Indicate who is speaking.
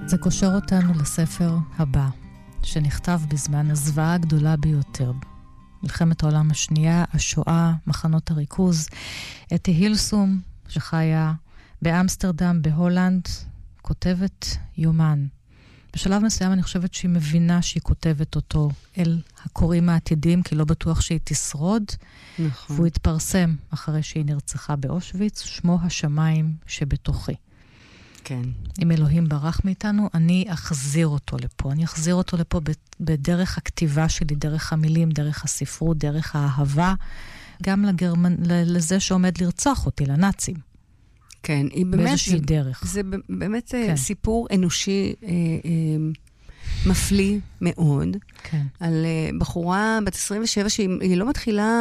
Speaker 1: זה קושר אותנו לספר הבא, שנכתב בזמן הזוועה הגדולה ביותר. מלחמת העולם השנייה, השואה, מחנות הריכוז. אתי הילסום, שחיה באמסטרדם, בהולנד, כותבת יומן. בשלב מסוים אני חושבת שהיא מבינה שהיא כותבת אותו אל הקוראים העתידים, כי לא בטוח שהיא תשרוד.
Speaker 2: נכון.
Speaker 1: והוא התפרסם אחרי שהיא נרצחה באושוויץ, שמו השמיים שבתוכי.
Speaker 2: כן.
Speaker 1: אם אלוהים ברח מאיתנו, אני אחזיר אותו לפה. אני אחזיר אותו לפה בדרך הכתיבה שלי, דרך המילים, דרך הספרות, דרך האהבה, גם לזה שעומד לרצוח אותי, לנאצים.
Speaker 2: כן, היא באמת...
Speaker 1: באיזושהי דרך.
Speaker 2: זה באמת כן. סיפור אנושי מפליא מאוד.
Speaker 1: כן.
Speaker 2: על בחורה בת 27 שהיא לא מתחילה